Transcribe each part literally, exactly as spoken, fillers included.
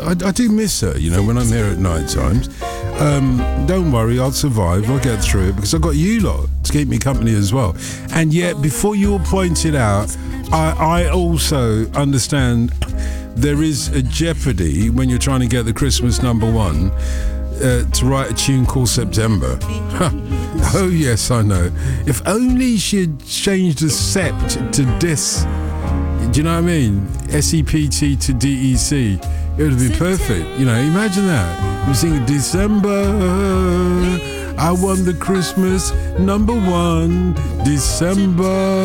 I, I do miss her, you know, when I'm here at night times. Um, don't worry, I'll survive. I'll get through it because I've got you lot to keep me company as well. And yet, before you all pointed out, I, I also understand there is a jeopardy when you're trying to get the Christmas number one uh, to write a tune called September. Oh, yes, I know. If only she'd changed the sept to dis. Do you know what I mean? S E P T to D E C. It would be perfect. You know, imagine that. You sing December, I won the Christmas number one, December.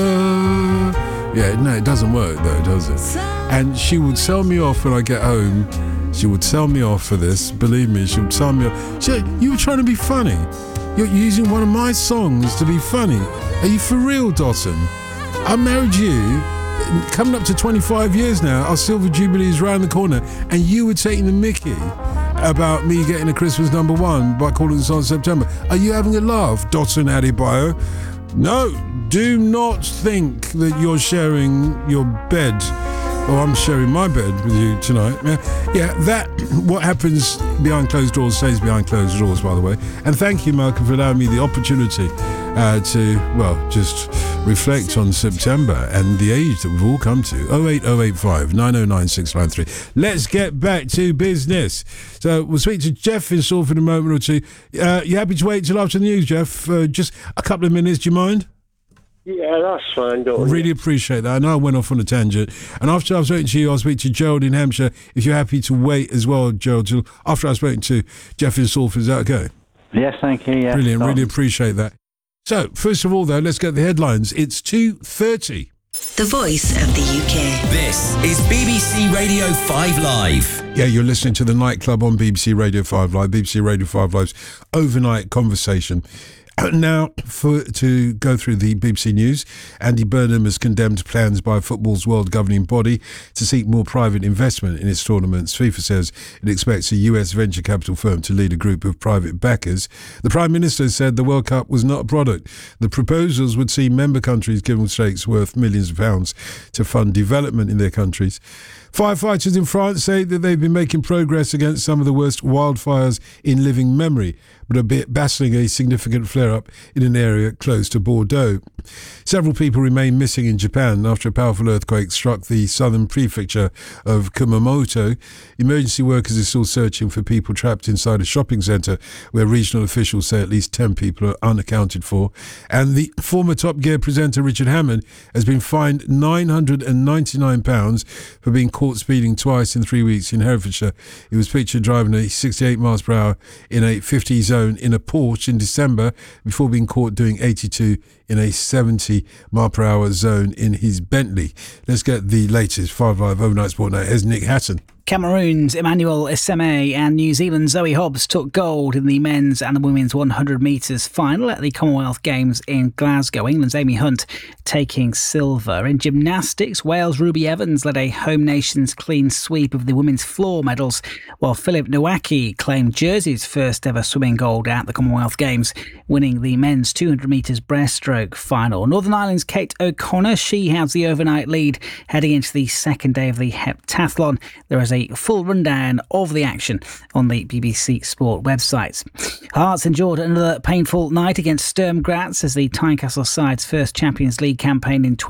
Yeah, no, it doesn't work though, does it? And she would sell me off when I get home. She would sell me off for this. Believe me, she would sell me off. She said, you were trying to be funny. You're using one of my songs to be funny. Are you for real, Dotun? I married you. Coming up to twenty-five years now, our Silver Jubilee is round the corner, and you were taking the mickey about me getting a Christmas number one by calling the song September. Are you having a laugh, Dotun Adebayo? No, do not think that you're sharing your bed, or I'm sharing my bed with you tonight. Yeah, yeah, that, what happens behind closed doors stays behind closed doors, by the way. And thank you, Malcolm, for allowing me the opportunity uh, to, well, just reflect on September and the age that we've all come to. oh eight oh eight five, nine oh nine, six nine three. Let's get back to business. So we'll speak to Jeff in Salford in a moment or two. Uh, you happy to wait till after the news, Jeff? Uh, just a couple of minutes, do you mind? Yeah, that's fine, don't Really you? appreciate that. I know I went off on a tangent. And after I've spoken to you, I'll speak to Gerald in Hampshire. If you're happy to wait as well, Gerald, till after I've spoken to Jeff in Salford, is that okay? Yes, thank you. Yeah. Brilliant, really appreciate that. So, first of all, though, let's get the headlines. It's two thirty. The voice of the U K. This is B B C Radio five Live. Yeah, you're listening to The Nightclub on B B C Radio five Live, B B C Radio five Live's overnight conversation. Now, for to go through the B B C News, Andy Burnham has condemned plans by football's world governing body to seek more private investment in its tournaments. FIFA says it expects a U S venture capital firm to lead a group of private backers. The Prime Minister said the World Cup was not a product. The proposals would see member countries given stakes worth millions of pounds to fund development in their countries. Firefighters in France say that they've been making progress against some of the worst wildfires in living memory, but are battling a significant flare-up in an area close to Bordeaux. Several people remain missing in Japan after a powerful earthquake struck the southern prefecture of Kumamoto. Emergency workers are still searching for people trapped inside a shopping centre where regional officials say at least ten people are unaccounted for. And the former Top Gear presenter Richard Hammond has been fined nine hundred ninety-nine pounds for being caught speeding twice in three weeks in Herefordshire. He was pictured driving at sixty-eight miles per hour in a fifty zone in a Porsche in December before being caught doing eighty-two in a seventy mile per hour zone in his Bentley. Let's get the latest five Live Overnight Sport now. Here's Nick Hatton. Cameroon's Emmanuel Eseme and New Zealand's Zoe Hobbs took gold in the men's and the women's one hundred metres final at the Commonwealth Games in Glasgow. England's Amy Hunt taking silver. In gymnastics, Wales' Ruby Evans led a home nation's clean sweep of the women's floor medals, while Philip Nowacki claimed Jersey's first ever swimming gold at the Commonwealth Games, winning the men's two hundred metres breaststroke final. Northern Ireland's Kate O'Connor, she has the overnight lead heading into the second day of the heptathlon. There is a full rundown of the action on the B B C Sport website. Hearts endured another painful night against Sturm Graz as the Tynecastle side's first Champions League campaign in